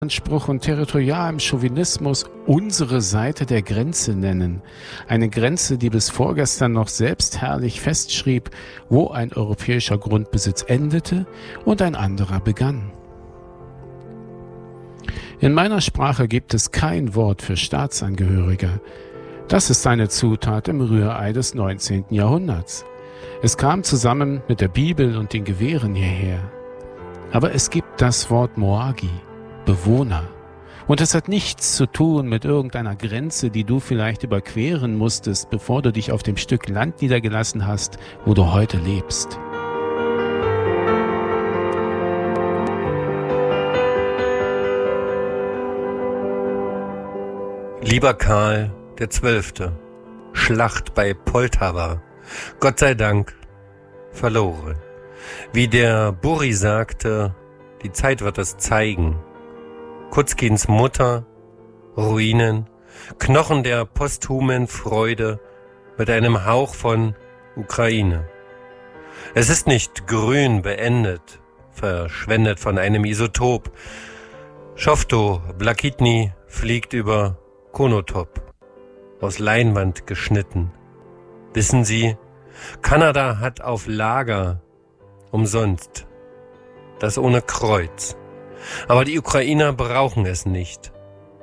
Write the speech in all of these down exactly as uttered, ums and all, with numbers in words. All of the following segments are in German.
Anspruch und territorialem Chauvinismus unsere Seite der Grenze nennen. Eine Grenze, die bis vorgestern noch selbstherrlich festschrieb, wo ein europäischer Grundbesitz endete und ein anderer begann. In meiner Sprache gibt es kein Wort für Staatsangehöriger. Das ist eine Zutat im Rührei des neunzehnten Jahrhunderts. Es kam zusammen mit der Bibel und den Gewehren hierher. Aber es gibt das Wort Moagi, Bewohner. Und es hat nichts zu tun mit irgendeiner Grenze, die du vielleicht überqueren musstest, bevor du dich auf dem Stück Land niedergelassen hast, wo du heute lebst. Lieber Karl der Zwölfte, Schlacht bei Poltawa, Gott sei Dank verloren. Wie der Buri sagte, die Zeit wird es zeigen. Kutskins Mutter, Ruinen, Knochen der posthumen Freude mit einem Hauch von Ukraine. Es ist nicht grün beendet, verschwendet von einem Isotop. Schofto Blakitny fliegt über Konotop, aus Leinwand geschnitten. Wissen Sie, Kanada hat auf Lager umsonst, das ohne Kreuz. Aber die Ukrainer brauchen es nicht.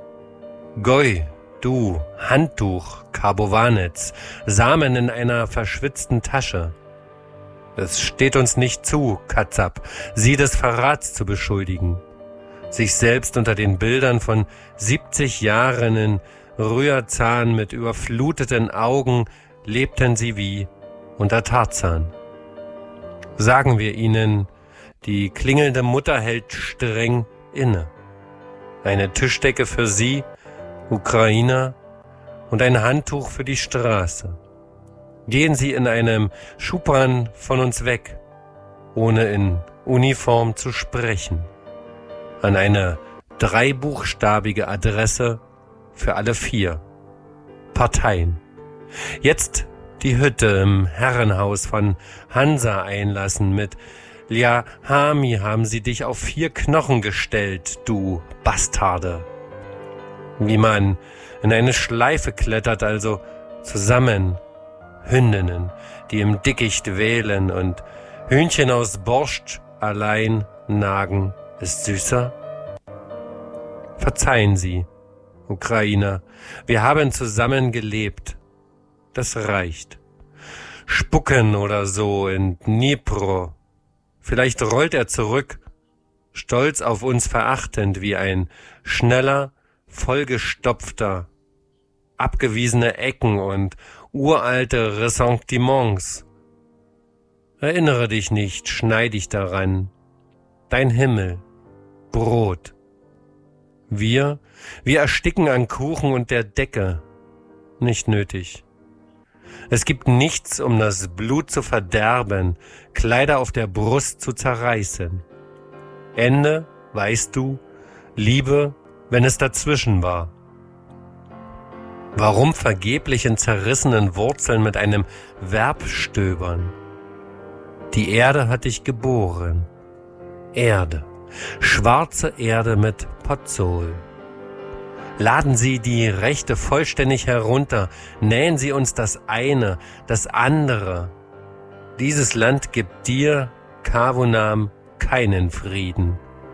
Goi, du, Handtuch, Karbovanetz, Samen in einer verschwitzten Tasche. Es steht uns nicht zu, Katzab, sie des Verrats zu beschuldigen. Sich selbst unter den Bildern von siebzig Jahren in Rührzahn mit überfluteten Augen lebten sie wie unter Tarzan. Sagen wir ihnen, die klingelnde Mutter hält streng inne. Eine Tischdecke für sie, Ukrainer, und ein Handtuch für die Straße. Gehen Sie in einem Schubran von uns weg, ohne in Uniform zu sprechen. An eine dreibuchstabige Adresse für alle vier Parteien. Jetzt die Hütte im Herrenhaus von Hansa einlassen mit Lia Hami haben sie dich auf vier Knochen gestellt, du Bastarde. Wie man in eine Schleife klettert, also zusammen Hündinnen, die im Dickicht wählen und Hühnchen aus Borscht allein nagen, ist süßer? Verzeihen Sie, Ukrainer, wir haben zusammen gelebt. Das reicht. Spucken oder so in Dnipro. Vielleicht rollt er zurück, stolz auf uns verachtend wie ein schneller, vollgestopfter, abgewiesene Ecken und uralte Ressentiments. Erinnere dich nicht, schneid dich daran. Dein Himmel, Brot. Wir, wir ersticken an Kuchen und der Decke. Nicht nötig. Es gibt nichts, um das Blut zu verderben, Kleider auf der Brust zu zerreißen. Ende, weißt du, Liebe, wenn es dazwischen war. Warum vergeblich in zerrissenen Wurzeln mit einem Verb stöbern? Die Erde hat dich geboren. Erde, schwarze Erde mit Pozzol. Laden Sie die Rechte vollständig herunter, nähen Sie uns das eine, das andere. Dieses Land gibt dir, Kavunam, keinen Frieden.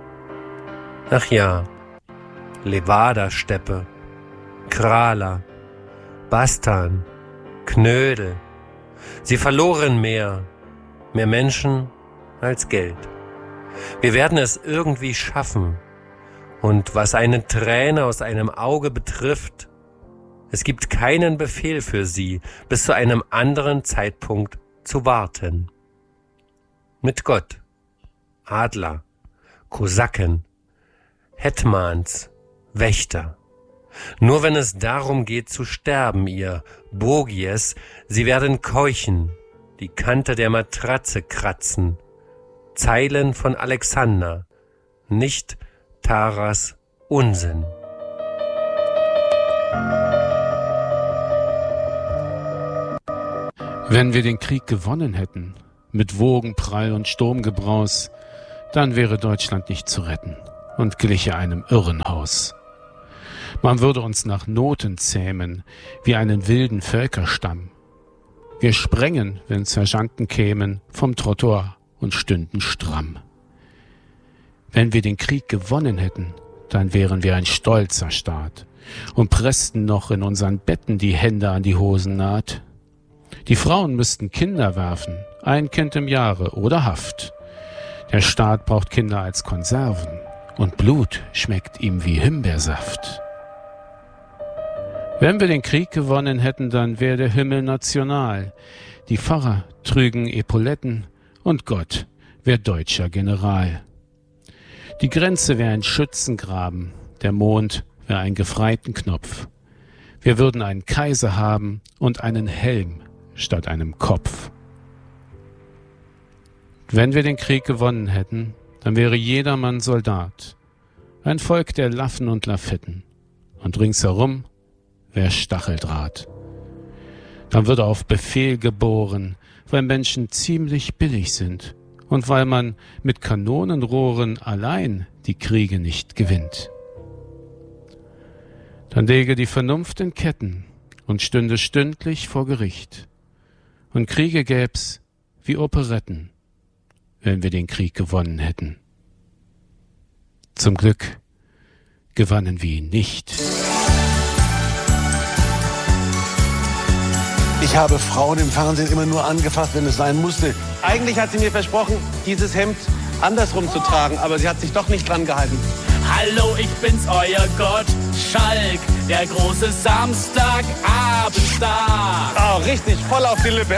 Ach ja, Levada-Steppe, Krala, Bastan, Knödel. Sie verloren mehr, mehr Menschen als Geld. Wir werden es irgendwie schaffen. Und was eine Träne aus einem Auge betrifft, es gibt keinen Befehl für sie, bis zu einem anderen Zeitpunkt zu warten. Mit Gott, Adler, Kosaken, Hetmans, Wächter. Nur wenn es darum geht zu sterben, ihr Bogies, sie werden keuchen, die Kante der Matratze kratzen. Zeilen von Alexander, nicht Taras Unsinn. Wenn wir den Krieg gewonnen hätten, mit Wogenprall und Sturmgebraus, dann wäre Deutschland nicht zu retten. und gliche einem Irrenhaus. Man würde uns nach Noten zähmen, wie einen wilden Völkerstamm. Wir sprängen, wenn Sergeanten kämen, vom Trottoir und stünden stramm. Wenn wir den Krieg gewonnen hätten, dann wären wir ein stolzer Staat und pressten noch in unseren Betten die Hände an die Hosennaht. Die Frauen müssten Kinder werfen, ein Kind im Jahre oder Haft. Der Staat braucht Kinder als Konserven und Blut schmeckt ihm wie Himbeersaft. Wenn wir den Krieg gewonnen hätten, dann wäre der Himmel national. Die Pfarrer trügen Epauletten und Gott wär deutscher General. Die Grenze wäre ein Schützengraben, der Mond wäre ein Gefreitenknopf. Wir würden einen Kaiser haben und einen Helm statt einem Kopf. Wenn wir den Krieg gewonnen hätten, dann wäre jedermann Soldat, ein Volk der Laffen und Lafetten, und ringsherum wär Stacheldraht. Dann würde auf Befehl geboren, weil Menschen ziemlich billig sind und weil man mit Kanonenrohren allein die Kriege nicht gewinnt. Dann läge die Vernunft in Ketten und stünde stündlich vor Gericht. Und Kriege gäb's wie Operetten, wenn wir den Krieg gewonnen hätten. Zum Glück gewannen wir ihn nicht. Ich habe Frauen im Fernsehen immer nur angefasst, wenn es sein musste. Eigentlich hat sie mir versprochen, dieses Hemd andersrum zu tragen, aber sie hat sich doch nicht dran gehalten. Hallo, ich bin's, euer Gott, Schalk, der große Samstagabendstar. Oh, richtig, voll auf die Lippe.